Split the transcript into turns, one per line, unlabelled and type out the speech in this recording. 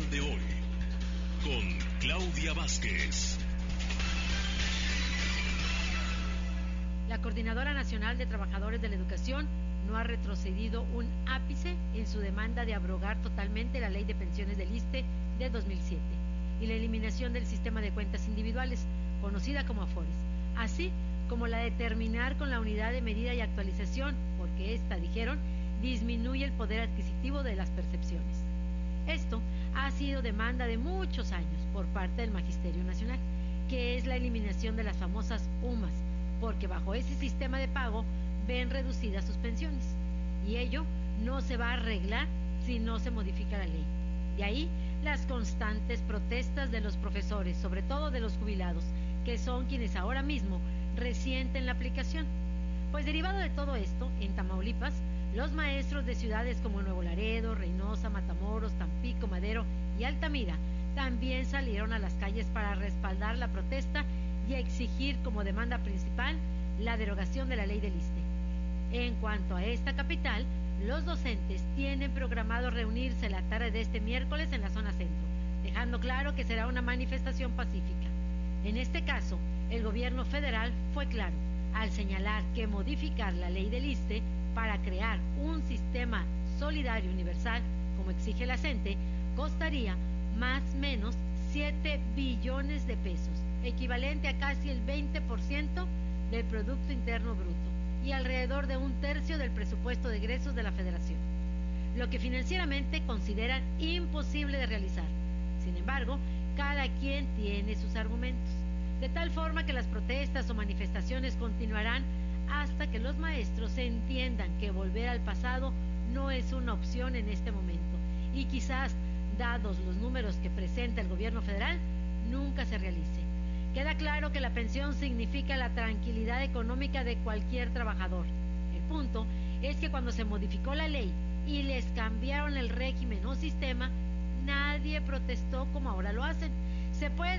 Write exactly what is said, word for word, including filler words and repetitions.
de hoy con Claudia Vázquez.
La Coordinadora Nacional de Trabajadores de la Educación no ha retrocedido un ápice en su demanda de abrogar totalmente la Ley de Pensiones del ISSSTE de dos mil siete y la eliminación del sistema de cuentas individuales, conocida como Afores, así como la de terminar con la unidad de medida y actualización, porque esta, dijeron, disminuye el poder adquisitivo de las percepciones. Esto ha sido demanda de muchos años por parte del Magisterio Nacional, que es la eliminación de las famosas U M A S, porque bajo ese sistema de pago ven reducidas sus pensiones, y ello no se va a arreglar si no se modifica la ley. De ahí las constantes protestas de los profesores, sobre todo de los jubilados, que son quienes ahora mismo resienten la aplicación. Pues derivado de todo esto, en Tamaulipas, los maestros de ciudades como Nuevo Laredo, Reynosa, Matamoros, Tampico, Madero y Altamira también salieron a las calles para respaldar la protesta y exigir como demanda principal la derogación de la ley del ISSSTE. En cuanto a esta capital, los docentes tienen programado reunirse la tarde de este miércoles en la zona centro, dejando claro que será una manifestación pacífica. En este caso, el gobierno federal fue claro al señalar que modificar la ley del ISSSTE para crear un sistema solidario universal, como exige la CENTE, costaría más o menos siete billones de pesos, equivalente a casi el veinte por ciento del Producto Interno Bruto y alrededor de un tercio del presupuesto de egresos de la Federación, lo que financieramente consideran imposible de realizar. Sin embargo, cada quien tiene sus argumentos, de tal forma que las protestas o manifestaciones continuarán hasta que los maestros entiendan que volver al pasado no es una opción en este momento y quizás, dados los números que presenta el gobierno federal, nunca se realice. Queda claro que la pensión significa la tranquilidad económica de cualquier trabajador. El punto es que cuando se modificó la ley y les cambiaron el régimen o sistema, nadie protestó como ahora lo hacen. Se puede